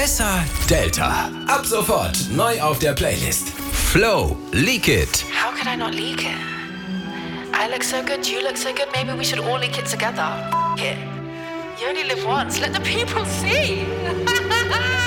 besser. Delta. Ab sofort neu auf der Playlist. Flow, Leak It. How could I not leak it? I look so good, you look so good, maybe we should all leak it together. F*** it. You only live once, let the people see.